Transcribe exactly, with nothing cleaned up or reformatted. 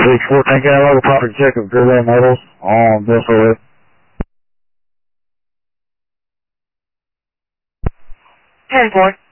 six fourteen, can I log a property check of Gurley Metals on this way? ten four.